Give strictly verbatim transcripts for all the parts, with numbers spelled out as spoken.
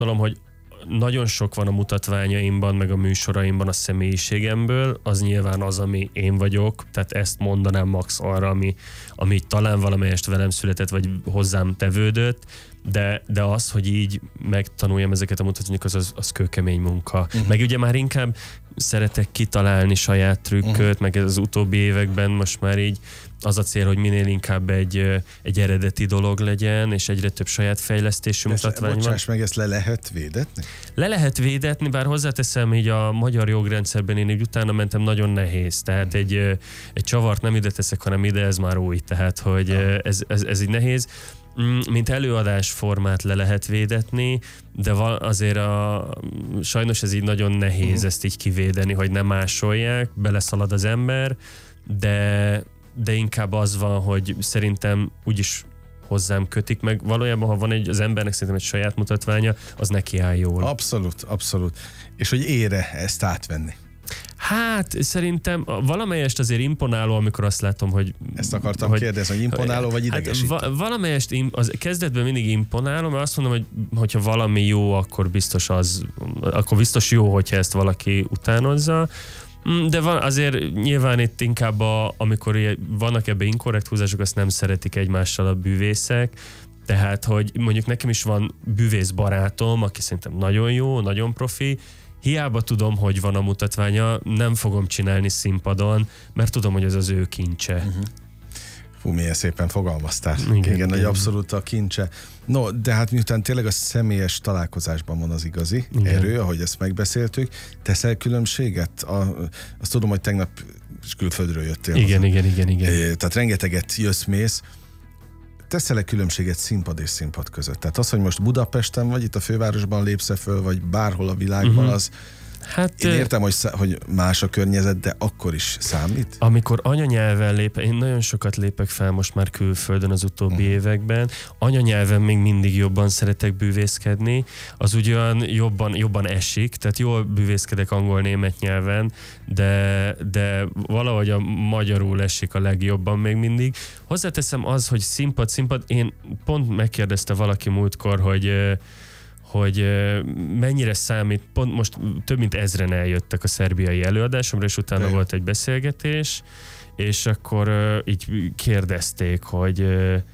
Tudom, hogy nagyon sok van a mutatványaimban, meg a műsoraimban a személyiségemből, az nyilván az, ami én vagyok, tehát ezt mondanám max arra, ami, ami talán valamelyest velem született, vagy hozzám tevődött, de, de az, hogy így megtanuljam ezeket a mutatványokat, az, az kőkemény munka. Uh-huh. Meg ugye már inkább szeretek kitalálni saját trükköt, uh-huh. meg ez az utóbbi években most már így az a cél, hogy minél inkább egy, egy eredeti dolog legyen, és egyre több saját fejlesztésű mutatvány van. Bocsáss meg, ezt le lehet védetni? Le lehet védetni, bár hozzáteszem, így a magyar jogrendszerben én így utána mentem, nagyon nehéz. Tehát egy, egy csavart nem ide teszek, hanem ide, ez már új. Tehát, hogy ez, ez, ez így nehéz. Mint előadásformát le lehet védetni, de azért a, sajnos ez így nagyon nehéz uh-huh. ezt így kivédeni, hogy nem másolják, beleszalad az ember, de de inkább az van, hogy szerintem úgyis hozzám kötik meg. Valójában, ha van egy, az embernek szerintem egy saját mutatványa, az neki áll jól. Abszolút, abszolút. És hogy ére ezt átvenni? Hát szerintem valamelyest azért imponáló, amikor azt látom, hogy... Ezt akartam hogy, kérdezni, hogy imponáló vagy idegesítő? Hát, valamelyest az kezdetben mindig imponáló, mert azt mondom, hogy hogyha valami jó, akkor biztos az, akkor biztos jó, hogyha ezt valaki utánozza. De van, azért nyilván itt inkább, a, amikor vannak ebbe inkorrekt húzások, azt nem szeretik egymással a bűvészek, tehát, hogy mondjuk nekem is van bűvész barátom, aki szerintem nagyon jó, nagyon profi, hiába tudom, hogy van a mutatványa, nem fogom csinálni színpadon, mert tudom, hogy ez az ő kincse. Uh-huh. Fú, milyen szépen fogalmaztál. Igen, igen, igen. Nagy abszolút a kincse. No, de hát miután tényleg a személyes találkozásban van az igazi igen. erő, ahogy ezt megbeszéltük, teszel különbséget? A, azt tudom, hogy tegnap külföldről jöttél. Igen, igen, igen, igen. Tehát rengeteget jössz-mész. Teszel-e különbséget színpad és színpad között? Tehát az, hogy most Budapesten vagy, itt a fővárosban lépsz föl, vagy bárhol a világban, uh-huh. az... Hát, én értem, hogy, hogy más a környezet, de akkor is számít? Amikor anyanyelven lép, én nagyon sokat lépek fel most már külföldön az utóbbi uh-huh. években, anyanyelven még mindig jobban szeretek bűvészkedni, az ugyan jobban, jobban esik, tehát jól bűvészkedek angol-német nyelven, de, de valahogy a magyarul esik a legjobban még mindig. Hozzáteszem az, hogy színpad, színpad, én pont megkérdezte valaki múltkor, hogy hogy mennyire számít, pont most több mint ezren eljöttek a szerbiai előadásomra, és utána de. volt egy beszélgetés, és akkor így kérdezték, hogy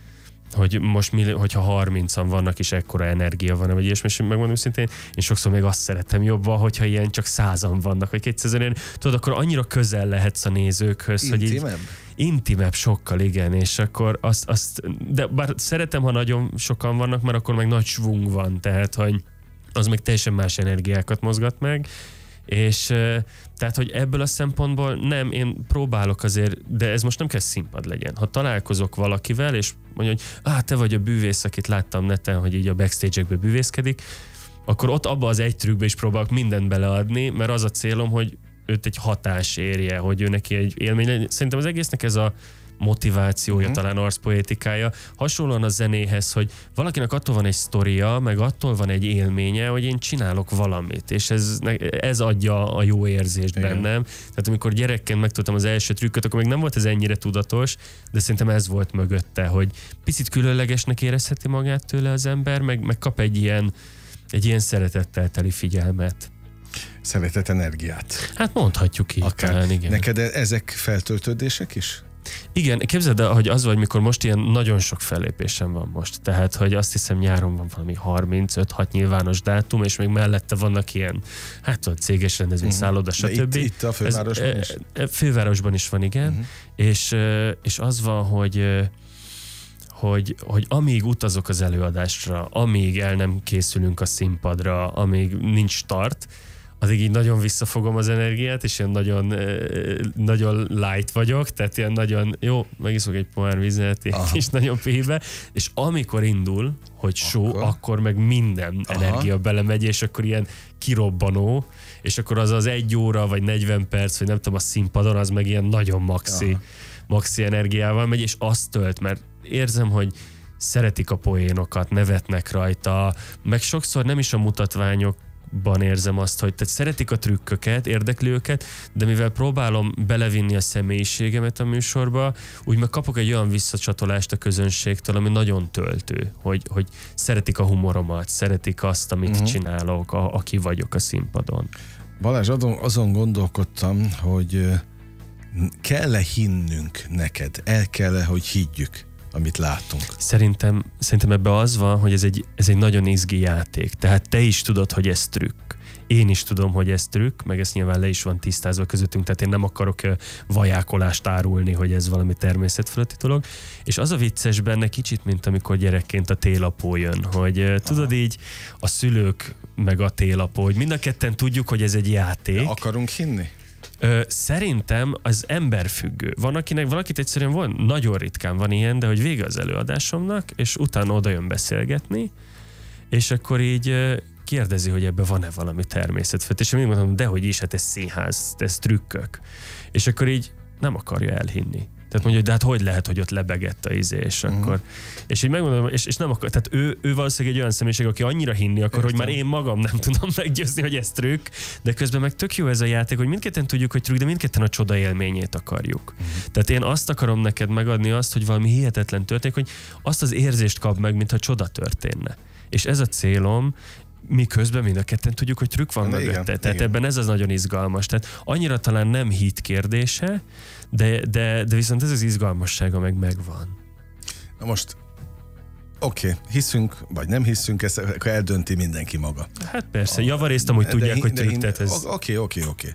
hogy most mi, hogyha harmincan vannak, és ekkora energia van, vagy ilyesmi, és megmondom szintén, én sokszor még azt szeretem jobban, hogyha ilyen csak százan vannak, vagy kétszázan, tudod, akkor annyira közel lehetsz a nézőkhöz, intimebb? hogy így intimebb sokkal, igen, és akkor azt, azt, de bár szeretem, ha nagyon sokan vannak, mert akkor meg nagy svung van, tehát, hogy az meg teljesen más energiákat mozgat meg, és tehát, hogy ebből a szempontból nem, én próbálok azért, de ez most nem kell színpad legyen. Ha találkozok valakivel, és mondja, hogy ah, te vagy a bűvész, akit láttam neten, hogy így a backstage-ekbe bűvészkedik, akkor ott abba az egy trükkbe is próbálok mindent beleadni, mert az a célom, hogy őt egy hatás érje, hogy ő neki egy élmény legyen. Szerintem az egésznek ez a motivációja, uh-huh. talán arszpoétikája. Hasonlóan a zenéhez, hogy valakinek attól van egy sztoria, meg attól van egy élménye, hogy én csinálok valamit, és ez, ez adja a jó érzést igen. bennem. Tehát amikor gyerekként megtudtam az első trükköt, akkor még nem volt ez ennyire tudatos, de szerintem ez volt mögötte, hogy picit különlegesnek érezheti magát tőle az ember, meg, meg kap egy ilyen, egy ilyen szeretettel teli figyelmet. Szeretet energiát. Hát mondhatjuk így. Akár. Talán, igen. Neked ezek feltöltődések is? Igen, képzeld el, hogy az vagy, mikor most ilyen nagyon sok fellépésem van most. Tehát, hogy azt hiszem nyáron van valami harmincöt-hat nyilvános dátum, és még mellette vannak ilyen, hát a céges rendezvény, uh-huh. szálloda, stb. Itt, itt a fővárosban Ez, is? Fővárosban is van, igen. Uh-huh. És, és az van, hogy Hogy, hogy amíg utazok az előadásra, amíg el nem készülünk a színpadra, amíg nincs start, addig így nagyon visszafogom az energiát, és ilyen nagyon, nagyon light vagyok, tehát ilyen nagyon, jó, megiszok egy pohár vizet, és nagyon pihibe, és amikor indul, hogy show, akkor, akkor meg minden Aha. energia belemegy, és akkor ilyen kirobbanó, és akkor az az egy óra, vagy negyven perc, vagy nem tudom, a színpadon, az meg ilyen nagyon maxi, Aha. maxi energiával megy, és azt tölt, mert érzem, hogy szeretik a poénokat, nevetnek rajta, meg sokszor nem is a mutatványok sokakban érzem azt, hogy tehát szeretik a trükköket, érdekli őket, de mivel próbálom belevinni a személyiségemet a műsorba, úgy meg kapok egy olyan visszacsatolást a közönségtől, ami nagyon töltő, hogy, hogy szeretik a humoromat, szeretik azt, amit uh-huh. csinálok, a, aki vagyok a színpadon. Balázs, azon, azon gondolkodtam, hogy kell-e hinnünk neked? El kell-e, hogy higgyük, amit látunk? Szerintem, szerintem ebben az van, hogy ez egy, ez egy nagyon izgi játék. Tehát te is tudod, hogy ez trükk. Én is tudom, hogy ez trükk, meg ezt nyilván le is van tisztázva közöttünk, tehát én nem akarok vajákolást árulni, hogy ez valami természetfeletti dolog. És az a vicces benne kicsit, mint amikor gyerekként a télapó jön, hogy Aha. tudod így a szülők meg a télapó, hogy mind a ketten tudjuk, hogy ez egy játék. De akarunk hinni? Ö, szerintem az emberfüggő. Van akinek, valakit egyszerűen van, nagyon ritkán van ilyen, de hogy vége az előadásomnak, és utána oda jön beszélgetni, és akkor így kérdezi, hogy ebben van-e valami természetfeletti, és én mindig mondom, dehogy is, hát ez színház, ez trükkök. És akkor így nem akarja elhinni. Tehát mondja, hogy de hát hogy lehet, hogy ott lebegett a izé, és uh-huh. akkor... És így megmondom, és, és nem akar, tehát ő, ő valószínűleg egy olyan személyiség, aki annyira hinni akar, Értem. hogy már én magam nem tudom meggyőzni, hogy ez trükk, de közben meg tök jó ez a játék, hogy mindketten tudjuk, hogy trükk, de mindketten a csoda élményét akarjuk. Uh-huh. Tehát én azt akarom neked megadni azt, hogy valami hihetetlen történik, hogy azt az érzést kap meg, mintha csoda történne. És ez a célom, miközben mind a ketten tudjuk, hogy trükk van mögötte. Tehát igen. ebben ez az nagyon izgalmas. Tehát annyira talán nem hit kérdése, de, de, de viszont ez az izgalmassága meg megvan. Na most, oké, okay, hiszünk, vagy nem hiszünk, ezt akkor eldönti mindenki maga. Hát persze, javarészt amúgy tudják, hin, hogy trükk, tehát ez... Oké, oké, oké.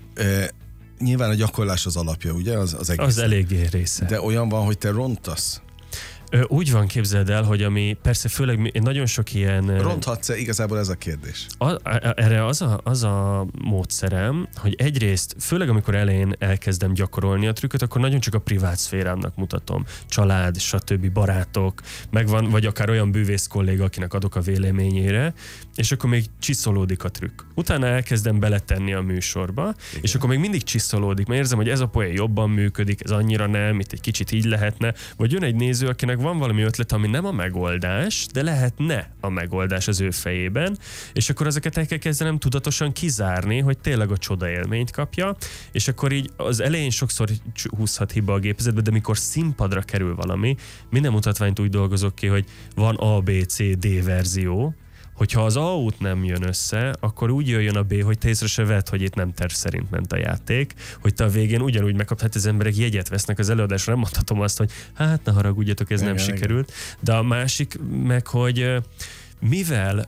Nyilván a gyakorlás az alapja, ugye? Az, az, egész. Az eléggé része. De olyan van, hogy te rontasz. Úgy van, képzeld el, hogy ami persze főleg nagyon sok ilyen... Ronthatsz-e? Igazából ez a kérdés. A, a, erre az a, az a módszerem, hogy egyrészt, főleg amikor elején elkezdem gyakorolni a trükköt, akkor nagyon csak a privát szférámnak mutatom. Család, stb. Barátok, megvan, vagy akár olyan bűvész kolléga, akinek adok a véleményére, és akkor még csiszolódik a trükk. Utána elkezdem beletenni a műsorba, Igen. és akkor még mindig csiszolódik, mert érzem, hogy ez a poén jobban működik, ez annyira nem, itt egy kicsit így lehetne, vagy jön egy néző, akinek van valami ötlet, ami nem a megoldás, de lehetne a megoldás az ő fejében, és akkor ezeket el kell kezdenem tudatosan kizárni, hogy tényleg a csoda élményt kapja, és akkor így az elején sokszor húzhat hiba a gépezetbe, de mikor színpadra kerül valami, minden mutatványt úgy dolgozok ki, hogy van A, B, C, D verzió, hogyha az A út nem jön össze, akkor úgy jöjjön a B, hogy te észre se vedd, hogy itt nem terv szerint ment a játék, hogy te a végén ugyanúgy megkapd, hát az emberek jegyet vesznek az előadásra, nem mondhatom azt, hogy hát ne haragudjatok, ez igen, nem igen. sikerült. De a másik meg, hogy mivel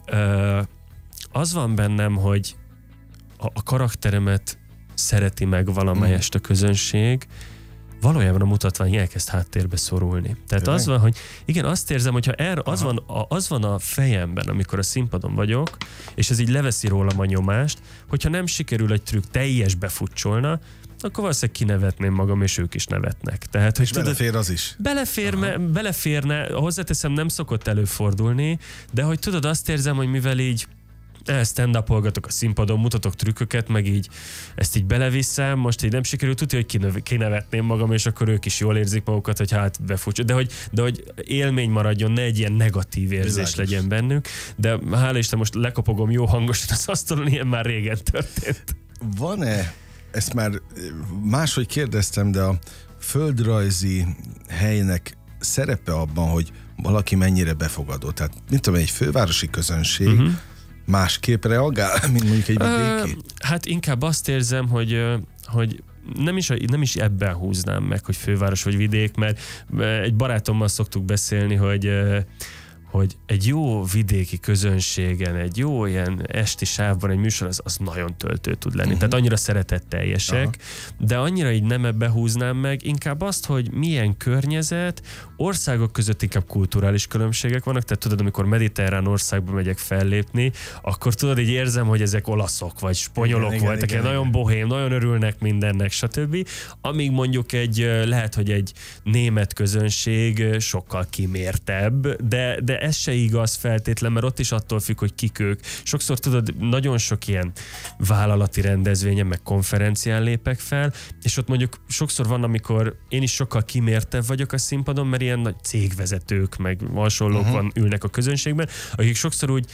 az van bennem, hogy a karakteremet szereti meg valamelyest a közönség, valójában a mutatvány elkezd háttérbe szorulni. Tehát az van, hogy igen, azt érzem, hogyha er, az, van a, az van a fejemben, amikor a színpadon vagyok, és ez így leveszi rólam a nyomást, hogyha nem sikerül egy trükk teljes befutcsolna, akkor valószínűleg kinevetném magam, és ők is nevetnek. Tehát, hogy és tudod, belefér az is. Beleférne, beleférne, hozzáteszem, nem szokott előfordulni, de hogy tudod, azt érzem, hogy mivel így stand-upolgatok a színpadon, mutatok trükköket, meg így ezt így beleviszem, most így nem sikerült, tudja, hogy kinevetném magam, és akkor ők is jól érzik magukat, hogy hát befutcs. De hogy, de hogy élmény maradjon, ne egy ilyen negatív érzés Világos. legyen bennük, de hála Isten, most lekopogom jó hangosan az asztalon, ilyen már régen történt. Van-e, ezt már máshogy kérdeztem, de a földrajzi helynek szerepe abban, hogy valaki mennyire befogadó? Tehát, mint tudom, egy fővárosi közönség, uh-huh. másképp reagál, mint mondjuk egy vidéki? Hát inkább azt érzem, hogy, hogy nem is, nem is ebben húznám meg, hogy főváros vagy vidék, mert egy barátommal szoktuk beszélni, hogy hogy egy jó vidéki közönségen, egy jó ilyen esti sávban egy műsor, az, az nagyon töltő tud lenni. Uh-huh. Tehát annyira szeretetteljesek, Aha. de annyira így nem ebbe húznám meg, inkább azt, hogy milyen környezet, országok között inkább kulturális különbségek vannak, tehát tudod, amikor mediterrán országba megyek fellépni, akkor tudod, így érzem, hogy ezek olaszok, vagy spanyolok igen, voltak, igen, igen, nagyon igen. bohém, nagyon örülnek mindennek, stb. Amíg mondjuk egy, lehet, hogy egy német közönség sokkal kimértebb, de, de ez se igaz feltétlen, mert ott is attól függ, hogy kik ők. Sokszor tudod, nagyon sok ilyen vállalati rendezvényen, meg konferencián lépek fel, és ott mondjuk sokszor van, amikor én is sokkal kimértebb vagyok a színpadon, mert ilyen nagy cégvezetők, meg hasonlók uh-huh. van, ülnek a közönségben, akik sokszor úgy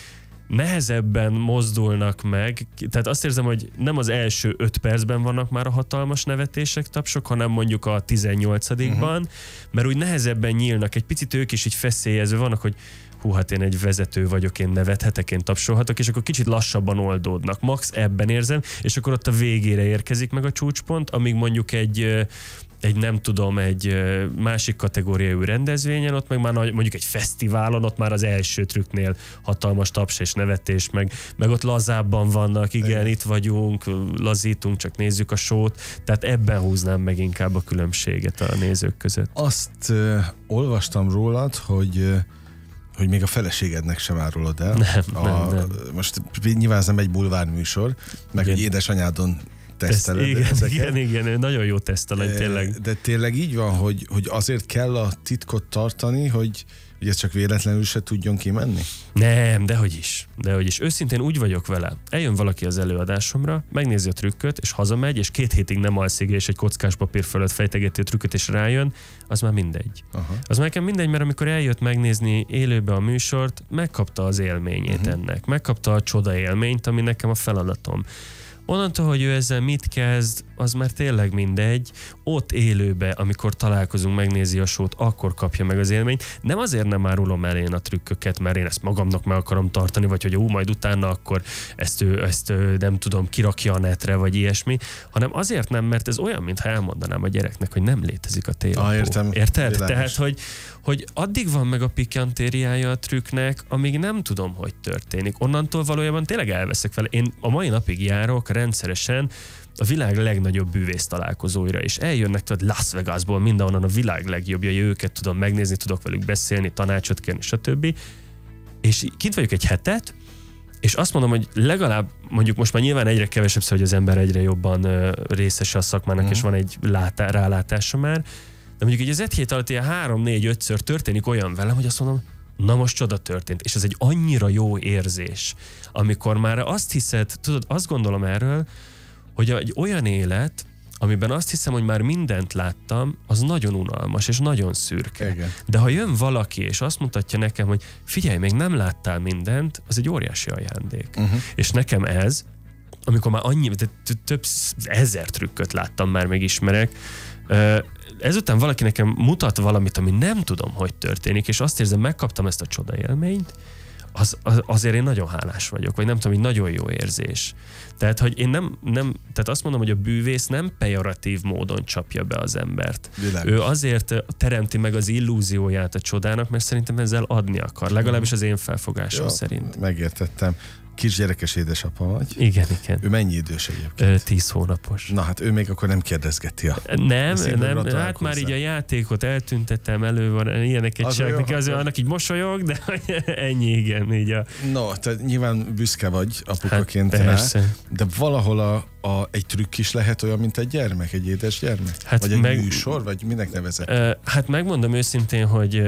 nehezebben mozdulnak meg, tehát azt érzem, hogy nem az első öt percben vannak már a hatalmas nevetések, tapsok, hanem mondjuk a tizennyolcadikban, uh-huh. mert úgy nehezebben nyílnak, egy picit ők is így feszélyezve vannak, hogy hú, hát én egy vezető vagyok, én nevethetek, én tapsolhatok, és akkor kicsit lassabban oldódnak. Max ebben érzem, és akkor ott a végére érkezik meg a csúcspont, amíg mondjuk egy egy nem tudom, egy másik kategóriájú rendezvényen, ott meg már mondjuk egy fesztiválon, ott már az első trükknél hatalmas taps és nevetés, meg, meg ott lazábban vannak, igen, igen, itt vagyunk, lazítunk, csak nézzük a sót, tehát ebben húznám meg inkább a különbséget a nézők között. Azt uh, olvastam rólad, hogy uh, hogy még a feleségednek sem árulod el. Nem, a, nem, nem. Most nyilván ez nem egy bulvárműsor, meg igen. hogy édesanyádon teszteled igen, ezeket. Igen, igen, nagyon jó teszteled, tényleg. De tényleg így van, hogy, hogy azért kell a titkot tartani, hogy, hogy ez csak véletlenül se tudjon kimenni? Nem, dehogy is. Dehogy is. Őszintén úgy vagyok vele. Eljön valaki az előadásomra, megnézi a trükköt, és hazamegy, és két hétig nem alszik, és egy kockás papír fölött fejtegeti a trükköt, és rájön, az már mindegy. Aha. Az már nekem mindegy, mert amikor eljött megnézni élőbe a műsort, megkapta az élményét uh-huh. ennek. Megkapta a csoda élményt, ami nekem a feladatom. Onnantól, hogy ő ezzel mit kezd, az már tényleg mindegy. Ott élőbe, amikor találkozunk, megnézi a sót, akkor kapja meg az élményt. Nem azért nem árulom el én a trükköket, mert én ezt magamnak meg akarom tartani, vagy hogy ú, majd utána akkor ezt, ő, ezt ő, nem tudom, kirakja a netre, vagy ilyesmi, hanem azért nem, mert ez olyan, mintha elmondanám a gyereknek, hogy nem létezik a télapó. Ah, értem. Érted? Világos. Tehát, hogy, hogy addig van meg a pikantériája a trükknek, amíg nem tudom, hogy történik. Onnantól valójában tényleg elveszek vele. Én a mai napig járok rendszeresen a világ legnagyobb bűvész találkozóira, és eljönnek tudod Las Vegasból, mindenhonnan a világ legjobbjai, őket tudom megnézni, tudok velük beszélni, tanácsot kérni, stb. És kint vagyok egy hetet, és azt mondom, hogy legalább, mondjuk most már nyilván egyre kevesebb, hogy az ember egyre jobban uh, részese a szakmának, mm. és van egy látá, rálátása már, de mondjuk így az egy hét alatt ilyen három, négy, ötször történik olyan velem, hogy azt mondom, na most csoda történt, és ez egy annyira jó érzés, amikor már azt hiszed, tudod, azt gondolom erről, hogy egy olyan élet, amiben azt hiszem, hogy már mindent láttam, az nagyon unalmas és nagyon szürke. Igen. De ha jön valaki, és azt mutatja nekem, hogy figyelj, még nem láttál mindent, az egy óriási ajándék. Uh-huh. És nekem ez, amikor már annyi, több ezer trükköt láttam, már meg ismerek, ezután valaki nekem mutat valamit, ami nem tudom, hogy történik, és azt érzem, megkaptam ezt a csoda élményt, az, az, azért én nagyon hálás vagyok, vagy nem tudom, hogy nagyon jó érzés. Tehát, hogy én nem, nem, tehát azt mondom, hogy a bűvész nem pejoratív módon csapja be az embert. Világos. Ő azért teremti meg az illúzióját a csodának, mert szerintem ezzel adni akar. Legalábbis az én felfogásom jó, szerint. Megértettem. Kisgyerekes édesapa vagy? Igen, igen. Ő mennyi idős egyébként? Ö, tíz hónapos. Na hát ő még akkor nem kérdezgeti a... Nem, nem, hát már így a játékot eltüntettem, elő van, ilyeneket csak neki, az annak így mosolyog, de ennyi, igen, így a... No, tehát nyilván büszke vagy apukaként hát, rá, de valahol a, a, egy trükk is lehet olyan, mint egy gyermek, egy édes gyermek? Hát vagy egy meg, műsor, vagy minek nevezett? Hát megmondom őszintén, hogy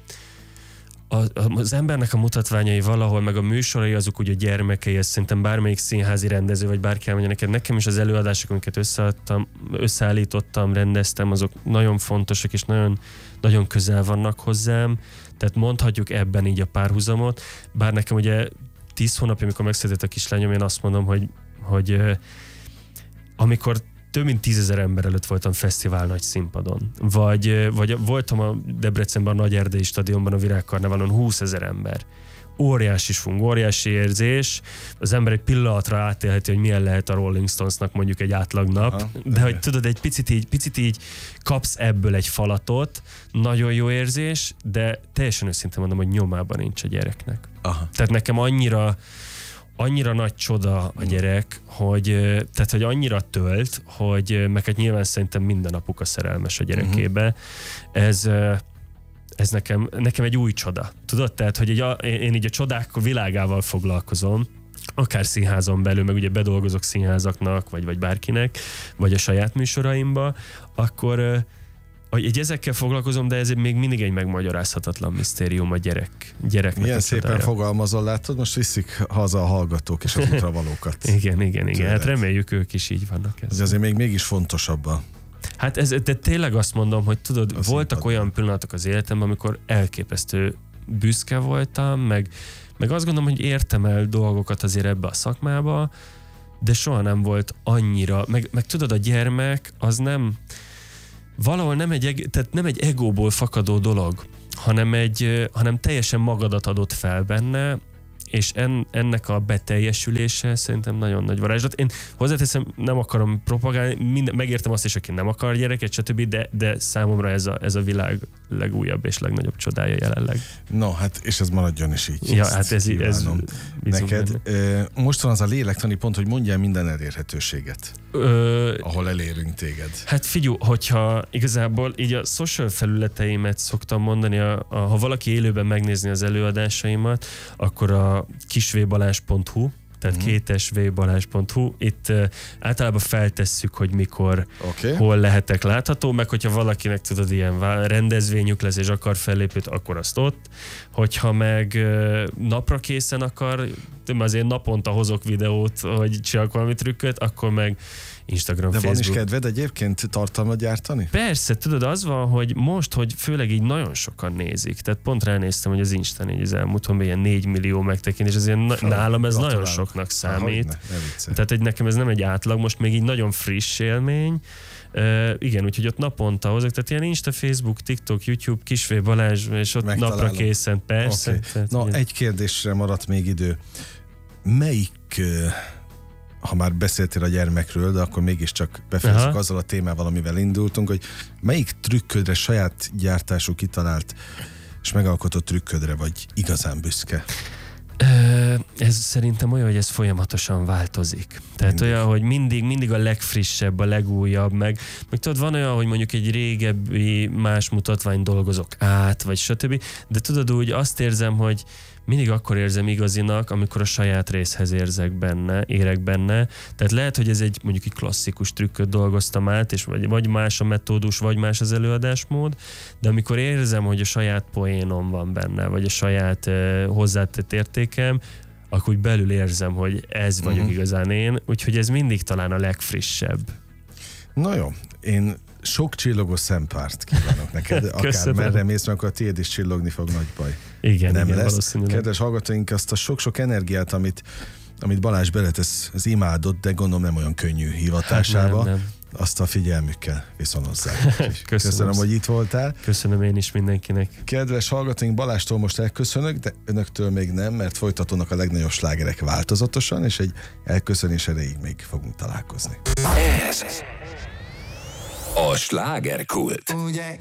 az embernek a mutatványai valahol, meg a műsorai azok ugye gyermekei, ezt szerintem bármelyik színházi rendező, vagy bárki elmondja neked. Nekem is az előadások, amiket összeadtam, összeállítottam, rendeztem, azok nagyon fontosak, és nagyon, nagyon közel vannak hozzám. Tehát mondhatjuk ebben így a párhuzamot. Bár nekem ugye tíz hónapja, amikor megszületett a kislányom, én azt mondom, hogy, hogy amikor több mint tízezer ember előtt voltam fesztivál nagy színpadon. Vagy, vagy voltam a Debrecenben, a Nagy Erdélyi Stadionban, a Virágkarneválon húszezer ember. Óriási svung, óriási érzés. Az ember egy pillanatra átélheti, hogy milyen lehet a Rolling Stonesnak mondjuk egy átlag nap. Aha, de, de hogy tudod, egy picit így, picit így kapsz ebből egy falatot, nagyon jó érzés, de teljesen őszintén mondom, hogy nyomában nincs a gyereknek. Aha. Tehát nekem annyira annyira nagy csoda a gyerek, hogy, tehát, hogy annyira tölt, hogy meg hát nyilván szerintem minden apuka szerelmes a gyerekébe. Uh-huh. Ez, ez nekem, nekem egy új csoda. Tudod? Tehát, hogy egy, én így a csodák világával foglalkozom, akár színházon belül, meg ugye bedolgozok színházaknak, vagy, vagy bárkinek, vagy a saját műsoraimba, akkor egy ezekkel foglalkozom, de ez még mindig egy megmagyarázhatatlan misztérium a gyerek, gyereknek. Milyen a szépen csodája. Fogalmazol, látod, most viszik haza a hallgatók és az útravalókat. igen, igen, igen. Hát reméljük, ők is így vannak. Ez azért még mégis fontosabb a... Hát ez, de tényleg azt mondom, hogy tudod, voltak olyan pillanatok az életemben, amikor elképesztő büszke voltam, meg meg azt gondolom, hogy értem el dolgokat azért ebbe a szakmába, de soha nem volt annyira, meg, meg tudod, a gyermek az nem, valahol nem egy, tehát nem egy egóból fakadó dolog, hanem, egy, hanem teljesen magadat adott fel benne, és en, ennek a beteljesülése szerintem nagyon nagy varázslat. Én hozzáteszem, nem akarom propagálni, minden, megértem azt is, aki nem akar gyereket, stb., de, de számomra ez a, ez a világ legújabb és legnagyobb csodája jelenleg. No, hát és ez maradjon is így. Ja, hát ez, ez neked. Benne. Most van az a lélektani pont, hogy mondjál minden elérhetőséget, Ö, ahol elérünk téged. Hát figyelj, hogyha igazából így a social felületeimet szoktam mondani, a, a, ha valaki élőben megnézni az előadásaimat, akkor a kisvbalázs pont hu, tehát uh-huh. kétesvbalázs pont hu. Itt uh, általában feltesszük, hogy mikor, okay. hol lehetek látható, meg hogyha valakinek tudod, ilyen rendezvényük lesz, és akar fellépőt, akkor azt ott. Hogyha meg uh, napra készen akar, azért naponta hozok videót, hogy csinálok valami trükköt, akkor meg Instagram, de Facebook. De van is kedved egyébként tartalmat gyártani? Persze, tudod, az van, hogy most, hogy főleg így nagyon sokan nézik, tehát pont ránéztem, hogy az Instán így az elmúlt hónapban ilyen négy millió megtekintés, és azért na- nálam ez nagyon soknak számít. Ha, ne, ne tehát egy, nekem ez nem egy átlag, most még így nagyon friss élmény. Uh, igen, úgyhogy ott naponta hozok, tehát ilyen Insta, Facebook, TikTok, YouTube, Kisvé Balázs, és ott megtalálom. Napra készen, persze. Okay. Tehát, Na, igen. egy kérdésre maradt még idő. Melyik... Uh... ha már beszéltél a gyermekről, de akkor mégiscsak befejezzük azzal a témával, amivel indultunk, hogy melyik trükködre, saját gyártású kitalált és megalkotott trükködre vagy igazán büszke? Ez szerintem olyan, hogy ez folyamatosan változik. Tehát mindig. Olyan, hogy mindig, mindig a legfrissebb, a legújabb, meg, meg tudod, van olyan, hogy mondjuk egy régebbi más mutatvány dolgozok át, vagy stb. De tudod úgy, azt érzem, hogy mindig akkor érzem igazinak, amikor a saját részhez érzek benne, érek benne. Tehát lehet, hogy ez egy mondjuk egy klasszikus trükköt dolgoztam át, és vagy, vagy más a metódus, vagy más az előadásmód, de amikor érzem, hogy a saját poénom van benne, vagy a saját uh, hozzátett értékem, akkor úgy belül érzem, hogy ez vagyok uh-huh. igazán én, úgyhogy ez mindig talán a legfrissebb. Na jó, én sok csillogó szempárt kívánok neked, akár merre mész, mert akkor a tiéd is csillogni fog, nagy baj. Igen, nem igen, lesz. Valószínűleg. Kedves hallgatóink, azt a sok-sok energiát, amit, amit Balázs beletesz az imádott, de gondolom nem olyan könnyű hivatásába, hát nem, nem. azt a figyelmükkel viszonozzák. Köszönöm. Köszönöm, hogy itt voltál. Köszönöm én is mindenkinek. Kedves hallgatóink, Balázstól most elköszönök, de önöktől még nem, mert folytatódnak a legnagyobb slágerek változatosan, és egy elköszönés erejéig még fogunk találkozni. Ez a slágerkult. Ugye